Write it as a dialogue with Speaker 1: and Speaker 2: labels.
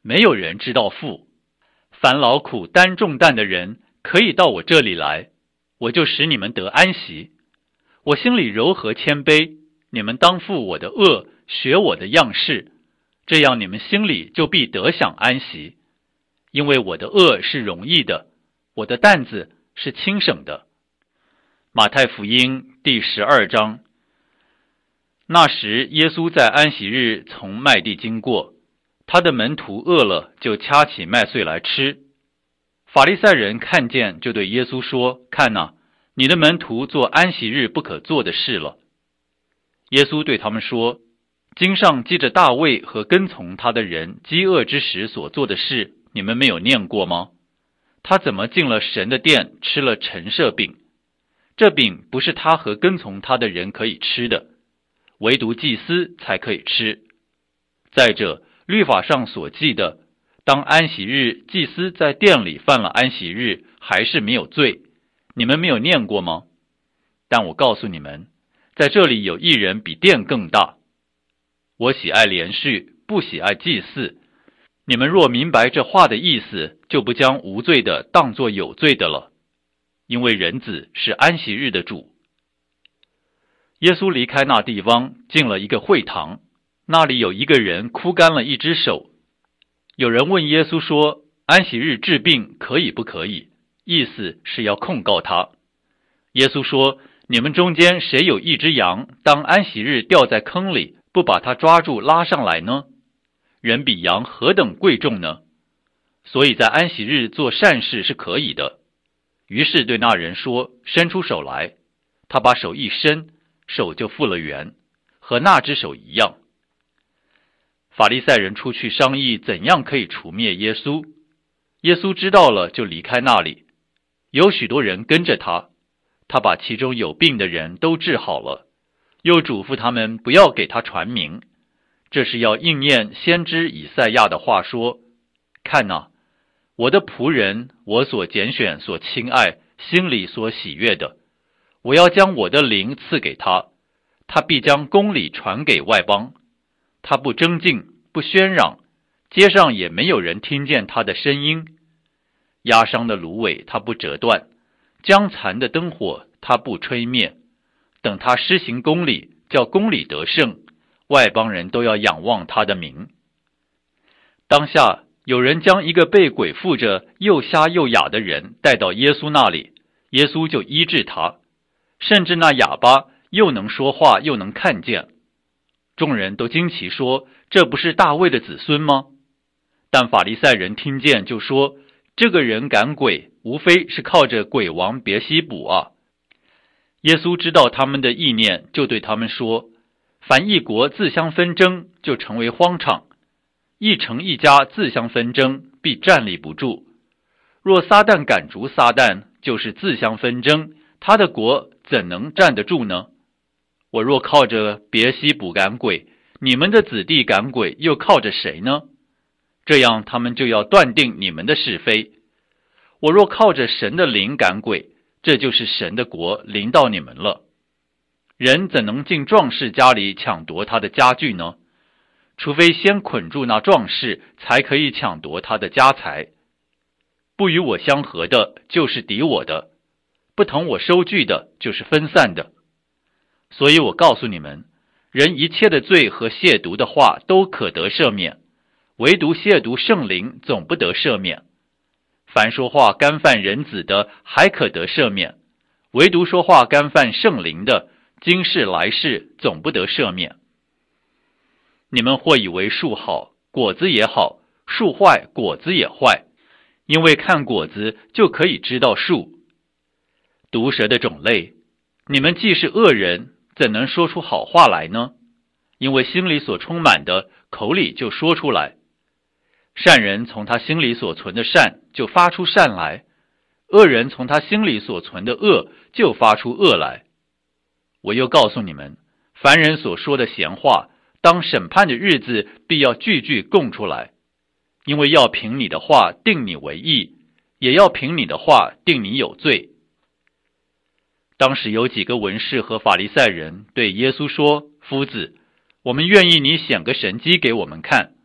Speaker 1: 没有人知道父。凡劳苦担重担的人，可以到我这里来，我就使你们得安息。我心里柔和谦卑，你们当负我的恶，学我的样式，这样你们心里就必得享安息。因为我的恶是容易的，我的担子是轻省的。马太福音第12章。那时，耶稣在安息日从麦地经过，他的门徒饿了，就掐起麦穗来吃。法利赛人看见，就对耶稣说：看哪，你的门徒做安息日不可做的事了。耶稣对他们说：经上记着大卫和跟从他的人饥饿之时所做的事，你们没有念过吗？他怎么进了神的殿，吃了陈设饼？这饼不是他和跟从他的人可以吃的，唯独祭司才可以吃。再者，律法上所记的，当安息日祭司在殿里犯了安息日，还是没有罪，你们没有念过吗？但我告诉你们，在这里有一人比殿更大。我喜爱连续，不喜爱祭祀。你们若明白这话的意思，就不将无罪的当作有罪的了，因为人子是安息日的主。耶稣离开那地方，进了一个会堂，那里有一个人枯干了一只手。有人问耶稣说：安息日治病可以不可以？意思是要控告他。耶稣说：你们中间谁有一只羊，当安息日掉在坑里，不把它抓住拉上来呢？人比羊何等贵重呢？所以在安息日做善事是可以的。于是对那人说：伸出手来。他把手一伸，手就复了原，和那只手一样。法利赛人出去商议怎样可以除灭耶稣。耶稣知道了，就离开那里。有许多人跟着他，他把其中有病的人都治好了，又嘱咐他们不要给他传名。这是要应验先知以赛亚的话说：看哪，我的仆人，我所拣选所亲爱，心里所喜悦的，我要将我的灵赐给他，他必将公理传给外邦。他不争竞，不喧嚷，街上也没有人听见他的声音。压伤的芦苇他不折断，将残的灯火他不吹灭。等他施行公理，叫公理得胜，外邦人都要仰望他的名。当下有人将一个被鬼附着又瞎又哑的人带到耶稣那里，耶稣就医治他，甚至那哑巴又能说话又能看见。众人都惊奇说：这不是大卫的子孙吗？但法利赛人听见就说：这个人赶鬼，无非是靠着鬼王别西卜啊。耶稣知道他们的意念，就对他们说：凡一国自相纷争，就成为荒场；一城一家自相纷争，必站立不住。若撒旦赶逐撒旦，就是自相纷争，他的国怎能站得住呢？我若靠着别西卜赶鬼，你们的子弟赶鬼又靠着谁呢？这样他们就要断定你们的是非。我若靠着神的灵赶鬼，这就是神的国临到你们了。人怎能进壮士家里抢夺他的家具呢？除非先捆住那壮士，才可以抢夺他的家财。不与我相合的，就是敌我的；不同我收据的，就是分散的。所以我告诉你们，人一切的罪和亵渎的话都可得赦免，唯独亵渎圣灵总不得赦免。凡说话干犯人子的，还可得赦免，唯独说话干犯圣灵的，今世来世总不得赦免。你们或以为树好，果子也好；树坏，果子也坏，因为看果子就可以知道树。毒蛇的种类，你们既是恶人，怎能说出好话来呢？因为心里所充满的，口里就说出来。善人从他心里所存的善，就发出善来；恶人从他心里所存的恶，就发出恶来。我又告诉你们，凡人所说的闲话，当审判的日子，必要句句供出来，因为要凭你的话定你为义，也要凭你的话定你有罪。当时有几个文士和法利赛人对耶稣说：夫子，我们愿意你显个神迹给我们看。